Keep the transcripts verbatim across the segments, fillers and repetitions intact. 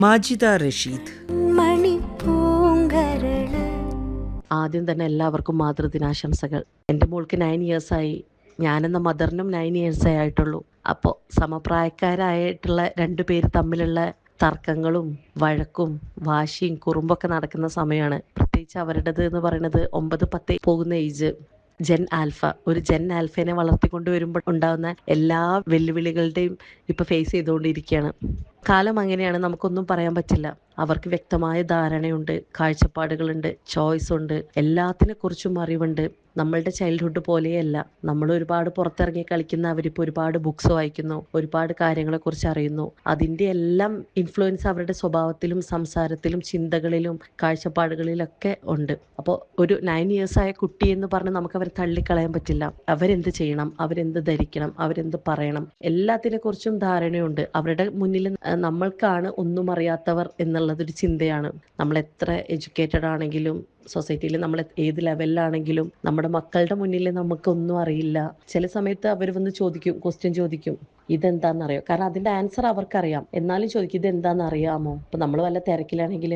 മാജിദ റഷീദ്. ആദ്യം തന്നെ എല്ലാവർക്കും മാതൃദിനാശംസകൾ. എൻ്റെ മോൾക്ക് നയൻ ഇയേഴ്സായി. ഞാനെന്ന മദറിനും നയൻ ഇയേഴ്സേ ആയിട്ടുള്ളൂ. അപ്പോൾ സമപ്രായക്കാരായിട്ടുള്ള രണ്ടു പേര് തമ്മിലുള്ള തർക്കങ്ങളും വഴക്കും വാശിയും കുറുമ്പൊക്കെ നടക്കുന്ന സമയമാണ്. പ്രത്യേകിച്ച് അവരുടേത് എന്ന് പറയുന്നത് ഒമ്പത് പത്ത് പോകുന്ന ഏജ്. ജെൻ ആൽഫ ഒരു ജെൻ ആൽഫേനെ വളർത്തിക്കൊണ്ട് വരുമ്പോൾ ഉണ്ടാകുന്ന എല്ലാ വെല്ലുവിളികളുടെയും ഇപ്പോൾ ഫേസ് ചെയ്തുകൊണ്ടിരിക്കുകയാണ്. കാലം അങ്ങനെയാണ്, നമുക്കൊന്നും പറയാൻ പറ്റില്ല. അവർക്ക് വ്യക്തമായ ധാരണയുണ്ട്, കാഴ്ചപ്പാടുകളുണ്ട്, ചോയ്സ് ഉണ്ട്, എല്ലാത്തിനെ കുറിച്ചും അറിവുണ്ട്. നമ്മളുടെ ചൈൽഡ്ഹുഡ് പോലെയല്ല. നമ്മൾ ഒരുപാട് പുറത്തിറങ്ങി കളിക്കുന്ന അവരിപ്പോൾ ഒരുപാട് ബുക്സ് വായിക്കുന്നു, ഒരുപാട് കാര്യങ്ങളെക്കുറിച്ച് അറിയുന്നു. അതിൻ്റെ എല്ലാം ഇൻഫ്ലുവൻസ് അവരുടെ സ്വഭാവത്തിലും സംസാരത്തിലും ചിന്തകളിലും കാഴ്ചപ്പാടുകളിലൊക്കെ ഉണ്ട്. അപ്പോൾ ഒരു നയൻ ഇയേഴ്സ് ആയ കുട്ടി എന്ന് പറഞ്ഞ് നമുക്ക് അവരെ തള്ളിക്കളയാൻ പറ്റില്ല. അവരെന്ത് ചെയ്യണം, അവരെന്ത് ധരിക്കണം, അവരെന്ത് പറയണം, എല്ലാത്തിനെ കുറിച്ചും ധാരണയുണ്ട്. അവരുടെ മുന്നിൽ നമ്മൾക്കാണ് ഒന്നും അറിയാത്തവർ എന്നുള്ളതൊരു ചിന്തയാണ്. നമ്മൾ എത്ര എഡ്യൂക്കേറ്റഡ് ആണെങ്കിലും സൊസൈറ്റിയിൽ നമ്മൾ ഏത് ലെവലിലാണെങ്കിലും നമ്മുടെ മക്കളുടെ മുന്നിൽ നമുക്കൊന്നും അറിയില്ല. ചില സമയത്ത് അവർ വന്ന് ചോദിക്കും, ക്വസ്റ്റ്യൻ ചോദിക്കും, ഇതെന്താണെന്നറിയോ? കാരണം അതിൻ്റെ ആൻസർ അവർക്കറിയാം. എന്നാലും ചോദിക്കും, ഇതെന്താണെന്ന് അറിയാമോ? ഇപ്പം നമ്മൾ വല്ല തിരക്കിലാണെങ്കിൽ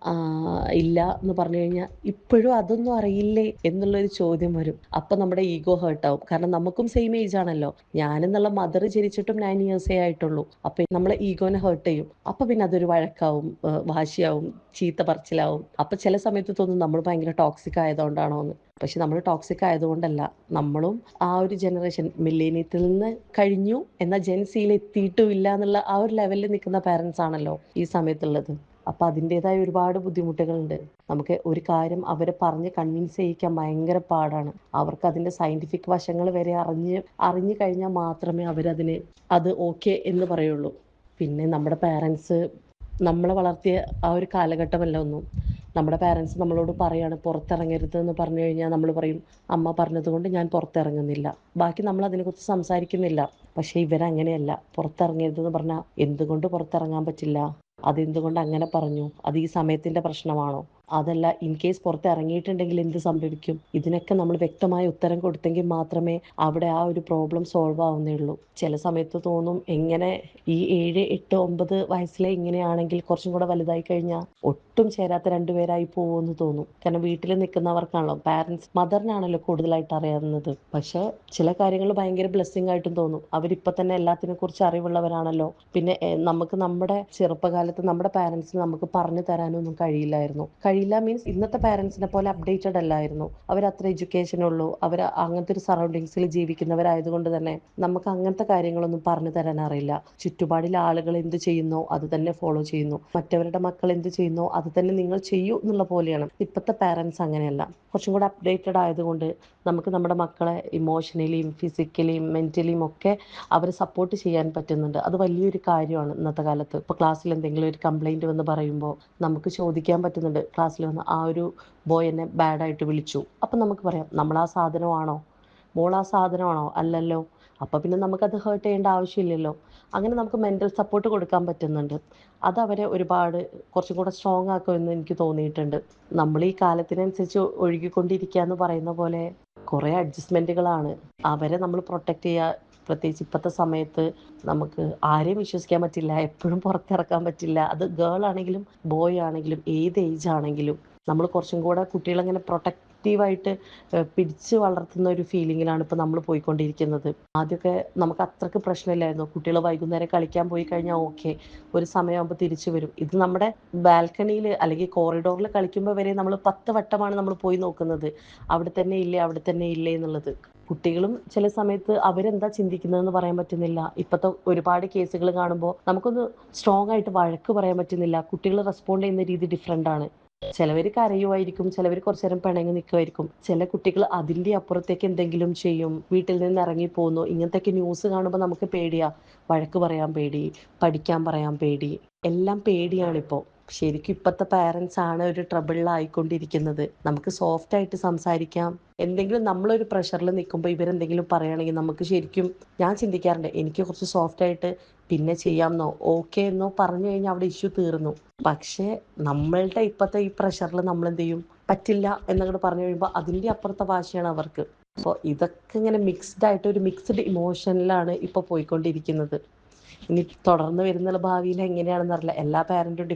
ഇല്ല എന്ന് പറഞ്ഞു കഴിഞ്ഞാൽ ഇപ്പോഴും അതൊന്നും അറിയില്ലേ എന്നുള്ളൊരു ചോദ്യം വരും. അപ്പം നമ്മുടെ ഈഗോ ഹേർട്ടാവും. കാരണം നമുക്കും സെയിം ഏജ് ആണല്ലോ. ഞാനെന്നുള്ള മദർ ജനിച്ചിട്ടും നയൻ ഇയേഴ്സേ ആയിട്ടുള്ളൂ. അപ്പം നമ്മളെ ഈഗോനെ ഹേർട്ട് ചെയ്യും. അപ്പം പിന്നെ അതൊരു വഴക്കാവും, വാശിയാവും, ചീത്ത പറച്ചിലാവും. അപ്പം ചില സമയത്ത് തോന്നും നമ്മൾ ഭയങ്കര ടോക്സിക് ആയതുകൊണ്ടാണോ എന്ന്. പക്ഷെ നമ്മൾ ടോക്സിക് ആയതുകൊണ്ടല്ല. നമ്മളും ആ ഒരു ജനറേഷൻ മില്ലേനിയത്തിൽ നിന്ന് കഴിഞ്ഞു, എന്നാൽ ജെൻ സിയിൽ എത്തിയിട്ടും ഇല്ല എന്നുള്ള ആ ഒരു ലെവലിൽ നിൽക്കുന്ന പാരൻസ് ആണല്ലോ ഈ സമയത്തുള്ളത്. അപ്പം അതിൻ്റെതായ ഒരുപാട് ബുദ്ധിമുട്ടുകളുണ്ട്. നമുക്ക് ഒരു കാര്യം അവരെ പറഞ്ഞ് കൺവിൻസ് ചെയ്യിക്കാൻ ഭയങ്കര പാടാണ്. അവർക്ക് അതിൻ്റെ സയൻറ്റിഫിക് വശങ്ങൾ വരെ അറിഞ്ഞ് അറിഞ്ഞു കഴിഞ്ഞാൽ മാത്രമേ അവരതിന് അത് ഓക്കെ എന്ന് പറയുള്ളൂ. പിന്നെ നമ്മുടെ പാരൻസ് നമ്മളെ വളർത്തിയ ആ ഒരു കാലഘട്ടമല്ല ഒന്നും. നമ്മുടെ പാരൻസ് നമ്മളോട് പറയാണ് പുറത്തിറങ്ങരുത് എന്ന് പറഞ്ഞു കഴിഞ്ഞാൽ നമ്മൾ പറയും, അമ്മ പറഞ്ഞതുകൊണ്ട് ഞാൻ പുറത്തിറങ്ങുന്നില്ല. ബാക്കി നമ്മൾ അതിനെക്കുറിച്ച് സംസാരിക്കുന്നില്ല. പക്ഷേ ഇവരങ്ങനെയല്ല. പുറത്തിറങ്ങരുതെന്ന് പറഞ്ഞാൽ എന്തുകൊണ്ട് പുറത്തിറങ്ങാൻ പറ്റില്ല, അതെന്തുകൊണ്ട് അങ്ങനെ പറഞ്ഞു, അത് ഈ സമയത്തിൻ്റെ പ്രശ്നമാണോ, അതല്ല ഇൻ കേസ് പുറത്ത് ഇറങ്ങിയിട്ടുണ്ടെങ്കിൽ എന്ത് സംഭവിക്കും, ഇതിനൊക്കെ നമ്മൾ വ്യക്തമായ ഉത്തരം കൊടുത്തെങ്കിൽ മാത്രമേ അവിടെ ആ ഒരു പ്രോബ്ലം സോൾവ് ആവുന്നേ ഉള്ളൂ. ചില സമയത്ത് തോന്നും, എങ്ങനെ ഈ ഏഴ് എട്ട് ഒമ്പത് വയസ്സിലെ ഇങ്ങനെയാണെങ്കിൽ കുറച്ചും കൂടെ വലുതായി കഴിഞ്ഞാൽ ഒട്ടും ചേരാത്ത രണ്ടുപേരായി പോകുമെന്ന് തോന്നും. കാരണം വീട്ടിൽ നിൽക്കുന്നവർക്കാണല്ലോ, പാരൻസ് മദറിനാണല്ലോ കൂടുതലായിട്ട് അറിയാവുന്നത്. പക്ഷേ ചില കാര്യങ്ങൾ ഭയങ്കര ബ്ലെസ്സിങ് ആയിട്ടും തോന്നും. അവരിപ്പോൾ തന്നെ എല്ലാത്തിനെ കുറിച്ച് അറിവുള്ളവരാണല്ലോ. പിന്നെ നമുക്ക് നമ്മുടെ ചെറുപ്പകാലത്ത് നമ്മുടെ പാരൻസിന് നമുക്ക് പറഞ്ഞു തരാനൊന്നും കഴിയില്ലായിരുന്നു. കഴിയില്ല മീൻസ് ഇന്നത്തെ പാരൻസിനെ പോലെ അപ്ഡേറ്റഡ് അല്ലായിരുന്നു. അവർ അത്ര എഡ്യൂക്കേഷൻ ഉള്ളൂ. അവർ അങ്ങനത്തെ ഒരു സറൗണ്ടിങ്സിൽ ജീവിക്കുന്നവരായതുകൊണ്ട് തന്നെ നമുക്ക് അങ്ങനത്തെ കാര്യങ്ങളൊന്നും പറഞ്ഞു തരാൻ അറിയില്ല. ചുറ്റുപാടിൽ ആളുകൾ എന്ത് ചെയ്യുന്നോ അത് തന്നെ ഫോളോ ചെയ്യുന്നു. മറ്റവരുടെ മക്കൾ എന്ത് ചെയ്യുന്നോ അത് തന്നെ നിങ്ങൾ ചെയ്യൂ എന്നുള്ള പോലെയാണ്. ഇപ്പോഴത്തെ പാരൻസ് അങ്ങനെയല്ല. കുറച്ചും കൂടെ അപ്ഡേറ്റഡ് ആയതുകൊണ്ട് നമുക്ക് നമ്മുടെ മക്കളെ ഇമോഷണലിയും ഫിസിക്കലിയും മെൻ്റലിയും ഒക്കെ അവരെ സപ്പോർട്ട് ചെയ്യാൻ പറ്റുന്നുണ്ട്. അത് വലിയൊരു കാര്യമാണ് ഇന്നത്തെ കാലത്ത്. ഇപ്പോൾ ക്ലാസ്സിൽ എന്തെങ്കിലും ഒരു കംപ്ലൈൻറ്റ് വന്ന് പറയുമ്പോൾ നമുക്ക് ചോദിക്കാൻ പറ്റുന്നുണ്ട്. ക്ലാസ്സിൽ വന്ന് ആ ഒരു ബോയ് എന്നെ ബാഡായിട്ട് വിളിച്ചു, അപ്പം നമുക്ക് പറയാം, നമ്മൾ ആ സാധനമാണോ, മോൾ ആ സാധനമാണോ, അല്ലല്ലോ. അപ്പോൾ പിന്നെ നമുക്കത് ഹേർട്ട് ചെയ്യേണ്ട ആവശ്യമില്ലല്ലോ. അങ്ങനെ നമുക്ക് മെൻ്റൽ സപ്പോർട്ട് കൊടുക്കാൻ പറ്റുന്നുണ്ട്. അതവരെ ഒരുപാട് കുറച്ചും കൂടെ സ്ട്രോങ് ആക്കുമെന്ന് എനിക്ക് തോന്നിയിട്ടുണ്ട്. നമ്മൾ ഈ കാലത്തിനനുസരിച്ച് ഒഴുകിക്കൊണ്ടിരിക്കുക എന്ന് പറയുന്ന പോലെ കുറേ അഡ്ജസ്റ്റ്മെൻറ്റുകളാണ്. അവരെ നമ്മൾ പ്രൊട്ടക്റ്റ് ചെയ്യുക. പ്രത്യേകിച്ച് ഇപ്പോഴത്തെ സമയത്ത് നമുക്ക് ആരെയും വിശ്വസിക്കാൻ പറ്റില്ല, എപ്പോഴും പുറത്തിറക്കാൻ പറ്റില്ല. അത് ഗേൾ ആണെങ്കിലും ബോയ് ആണെങ്കിലും ഏത് ഏജ് ആണെങ്കിലും നമ്മൾ കുറച്ചും കൂടെ കുട്ടികളെങ്ങനെ പ്രൊട്ടക്റ്റീവായിട്ട് പിടിച്ച് വളർത്തുന്ന ഒരു ഫീലിങ്ങിലാണ് ഇപ്പോൾ നമ്മൾ പോയിക്കൊണ്ടിരിക്കുന്നത്. ആദ്യമൊക്കെ നമുക്ക് അത്രയ്ക്ക് പ്രശ്നമില്ലായിരുന്നു. കുട്ടികൾ വൈകുന്നേരം കളിക്കാൻ പോയി കഴിഞ്ഞാൽ ഓക്കെ, ഒരു സമയമാകുമ്പോൾ തിരിച്ചു വരും. ഇത് നമ്മുടെ ബാൽക്കണിയിൽ അല്ലെങ്കിൽ കോറിഡോറിൽ കളിക്കുമ്പോൾ വരെ നമ്മൾ പത്ത് വട്ടമാണ് നമ്മൾ പോയി നോക്കുന്നത്, അവിടെ തന്നെ ഇല്ലേ അവിടെ തന്നെ ഇല്ലേ എന്നുള്ളത്. കുട്ടികളും ചില സമയത്ത് അവരെന്താ ചിന്തിക്കുന്നതെന്ന് പറയാൻ പറ്റുന്നില്ല. ഇപ്പോഴത്തെ ഒരുപാട് കേസുകൾ കാണുമ്പോൾ നമുക്കൊന്ന് സ്ട്രോങ് ആയിട്ട് വഴക്ക് പറയാൻ പറ്റുന്നില്ല. കുട്ടികൾ റെസ്പോണ്ട് ചെയ്യുന്ന രീതി ഡിഫറെൻ്റ് ആണ്. ചിലവർ കരയുമായിരിക്കും, ചിലവർ കുറച്ചു നേരം പിണങ്ങി നിൽക്കുമായിരിക്കും. ചില കുട്ടികൾ അതിൻ്റെ അപ്പുറത്തേക്ക് എന്തെങ്കിലും ചെയ്യും, വീട്ടിൽ നിന്ന് ഇറങ്ങി പോകുന്നു. ഇങ്ങനത്തെയൊക്കെ ന്യൂസ് കാണുമ്പോൾ നമുക്ക് പേടിയാ. വഴക്ക് പറയാൻ പേടി, പഠിക്കാൻ പറയാൻ പേടി, എല്ലാം പേടിയാണിപ്പോൾ. ശരിക്കും ഇപ്പോഴത്തെ പാരൻസ് ആണ് ഒരു ട്രബിളിലായിക്കൊണ്ടിരിക്കുന്നത്. നമുക്ക് സോഫ്റ്റ് ആയിട്ട് സംസാരിക്കാം. എന്തെങ്കിലും നമ്മളൊരു പ്രഷറിൽ നിൽക്കുമ്പോൾ ഇവരെന്തെങ്കിലും പറയുകയാണെങ്കിൽ നമുക്ക് ശരിക്കും, ഞാൻ ചിന്തിക്കാറുണ്ട്, എനിക്ക് കുറച്ച് സോഫ്റ്റ് ആയിട്ട് പിന്നെ ചെയ്യാമെന്നോ ഓക്കെ എന്നോ പറഞ്ഞു കഴിഞ്ഞാൽ അവിടെ ഇഷ്യൂ തീർന്നു. പക്ഷേ നമ്മളുടെ ഇപ്പോഴത്തെ ഈ പ്രഷറിൽ നമ്മൾ എന്ത് ചെയ്യും, പറ്റില്ല എന്നങ്ങോട്ട് പറഞ്ഞു കഴിയുമ്പോൾ അതിൻ്റെ അപ്പുറത്തെ വാശിയാണ് അവർക്ക്. അപ്പോൾ ഇതൊക്കെ ഇങ്ങനെ മിക്സ്ഡ് ആയിട്ട് ഒരു മിക്സ്ഡ് ഇമോഷനിലാണ് ഇപ്പോൾ പോയിക്കൊണ്ടിരിക്കുന്നത്. ഇനി തുടർന്ന് വരുന്നുള്ള ഭാവിയിൽ എങ്ങനെയാണെന്ന് അറിയില്ല. എല്ലാ പാരൻറ്റും